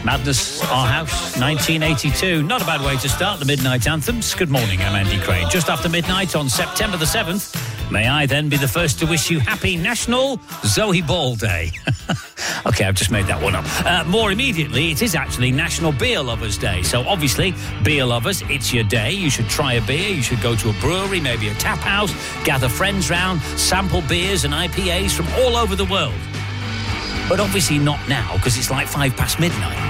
Madness, Our House, 1982. Not a bad way to start the Midnight Anthems. Good morning, I'm Andy Crane. Just after midnight on September the 7th, may I then be the first to wish you happy National Zoe Ball Day. OK, I've just made that one up. More immediately, it is actually National Beer Lovers Day. So obviously, beer lovers, it's your day. You should try a beer. You should go to a brewery, maybe a tap house, gather friends round, sample beers and IPAs from all over the world. But obviously not now, because it's like 5 past midnight.